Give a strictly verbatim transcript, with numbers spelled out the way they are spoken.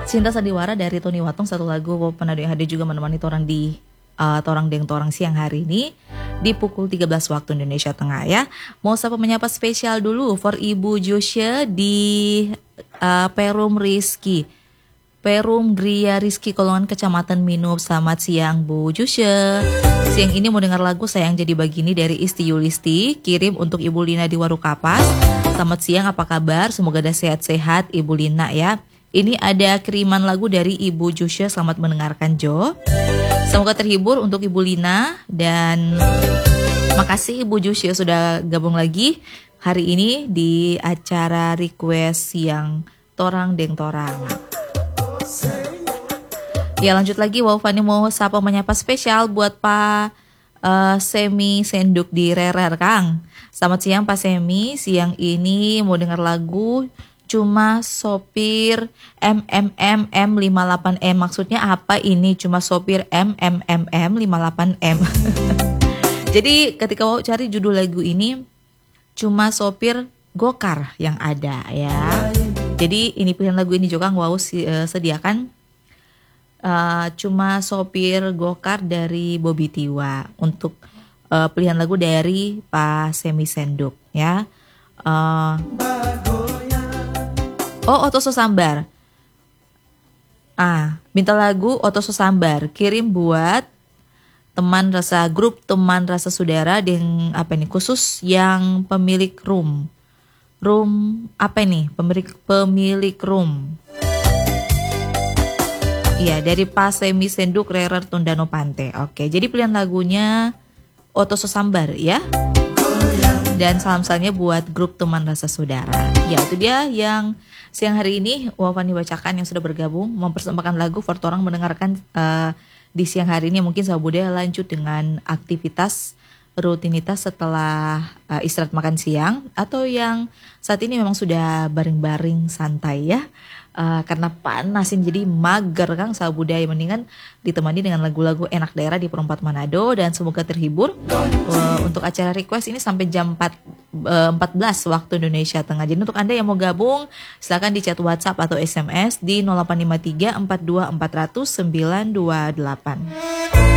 Cinta Sandiwara dari Tony Watung, satu lagu penado yang hadir juga menemani torang di uh, Torang Deng Torang siang hari ini di pukul tiga belas waktu Indonesia Tengah ya. Mau sapa menyapa spesial dulu for Ibu Josia di uh, Perum Rizky. Perum Gria Rizky Kolongan Kecamatan Minub. Selamat siang Bu Josia. Siang ini mau dengar lagu Sayang Jadi Begini dari Isti Yulisti. Kirim untuk Ibu Lina di Warukapas. Selamat siang, apa kabar? Semoga ada sehat-sehat Ibu Lina ya. Ini ada kiriman lagu dari Ibu Josia. Selamat mendengarkan Jo. Semoga terhibur untuk Ibu Lina. Dan makasih Ibu Josia sudah gabung lagi hari ini di acara request yang Torang Deng Torang. Ya lanjut lagi, wow Fani mau sapa menyapa spesial buat Pak uh, Semi Senduk di Rerer Kang. Selamat siang Pak Semi, siang ini mau dengar lagu Cuma Sopir M M M M lima delapan M. Maksudnya apa ini cuma sopir M M M M lima delapan M? Jadi ketika mau cari judul lagu ini, cuma sopir gokar yang ada ya. Jadi ini pilihan lagu ini juga wow sediakan uh, cuma sopir gokar dari Bobby Tiwa untuk uh, pilihan lagu dari Pak Semi Senduk ya. Uh, Oh, Oto Sosambar. Ah, minta lagu Oto Sosambar. Kirim buat teman rasa grup teman rasa saudara dengan apa nih? Khusus yang pemilik room. Room apa nih? Pemilik pemilik room. Iya, dari Pak Semi Senduk Rerer Tondano Pante. Oke, jadi pilihan lagunya Oto Sosambar ya. Dan salam-salamnya buat grup teman rasa saudara. Ya, itu dia yang siang hari ini Wafani bacakan yang sudah bergabung mempersembahkan lagu for torang mendengarkan uh, di siang hari ini. Mungkin sahabat budaya lanjut dengan aktivitas rutinitas setelah uh, istirahat makan siang, atau yang saat ini memang sudah baring-baring santai ya. Uh, karena panasin jadi mager Kang sahabat budaya, mendingan ditemani dengan lagu-lagu enak daerah di Perempat Manado dan semoga terhibur. Uh, untuk acara request ini sampai jam empat, uh, empat belas waktu Indonesia Tengah. Jadi untuk Anda yang mau gabung silakan di chat WhatsApp atau S M S di nol delapan lima tiga empat dua empat nol nol sembilan dua delapan.